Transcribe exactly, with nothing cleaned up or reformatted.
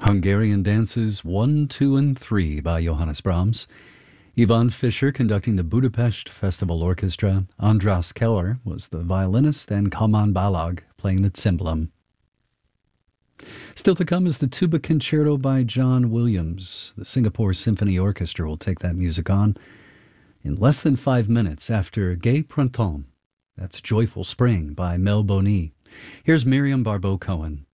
Hungarian Dances one, two, and three by Johannes Brahms. Yvonne Fischer conducting the Budapest Festival Orchestra. Andras Keller was the violinist, and Kalman Balag playing the cymbalum. Still to come is the Tuba Concerto by John Williams. The Singapore Symphony Orchestra will take that music on in less than five minutes after Gai Printemps. That's Joyful Spring by Mel Boni. Here's Miriam Barbeau-Cohen.